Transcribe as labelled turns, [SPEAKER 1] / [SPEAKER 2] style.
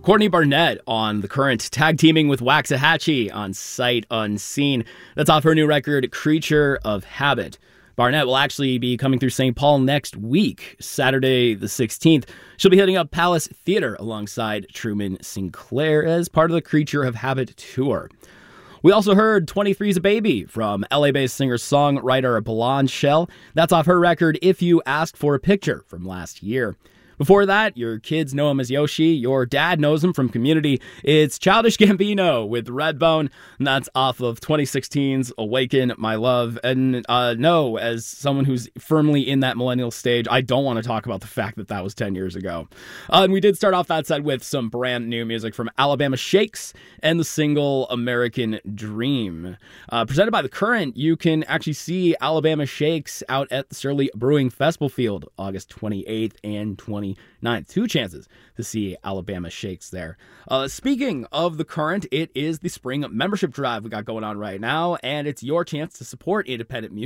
[SPEAKER 1] Courtney Barnett on The Current, tag teaming with Waxahachie on Sight Unseen. That's off her new record, Creature of Habit. Barnett will actually be coming through St. Paul next week, Saturday the 16th. She'll be hitting up Palace Theater alongside Truman Sinclair as part of the Creature of Habit tour. We also heard 23's a Baby from LA-based singer-songwriter Blonde Shell. That's off her record, If You Ask for a Picture, from last year. Before that, your kids know him as Yoshi. Your dad knows him from Community. It's Childish Gambino with Redbone, and that's off of 2016's Awaken My Love. And no, as someone who's firmly in that millennial stage, I don't want to talk about the fact that that was 10 years ago. And we did start off that set with some brand new music from Alabama Shakes and the single American Dream. Presented by The Current, you can actually see Alabama Shakes out at the Surly Brewing Festival Field, August 28th and 29th. Two chances to see Alabama Shakes there. Speaking of The Current, it is the spring membership drive we got going on right now, and it's your chance to support independent music